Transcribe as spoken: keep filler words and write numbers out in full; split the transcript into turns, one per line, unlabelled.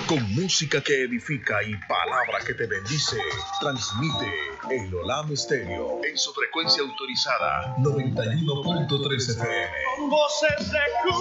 Con música que edifica y palabra que te bendice, transmite el Olam Estéreo en su frecuencia autorizada noventa y uno punto tres F M.
Con voces de